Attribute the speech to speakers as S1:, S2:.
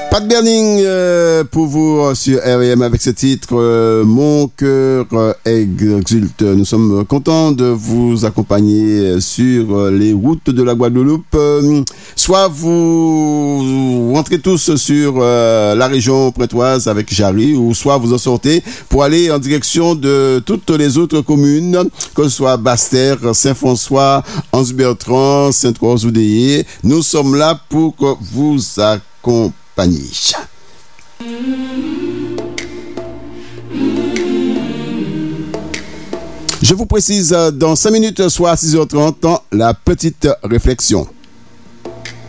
S1: Pat Berning pour vous sur R.E.M. avec ce titre Mon cœur exulte. Nous sommes contents de vous accompagner sur les routes de la Guadeloupe. Soit vous rentrez tous sur la région prétoise avec Jarry, ou soit vous en sortez pour aller en direction de toutes les autres communes, que ce soit Basse-Terre, Saint-François, Anse-Bertrand, Sainte-Croix-Oudéé. Nous sommes là pour vous accompagner. Je vous précise, dans 5 minutes, soit à 6h30, la petite réflexion.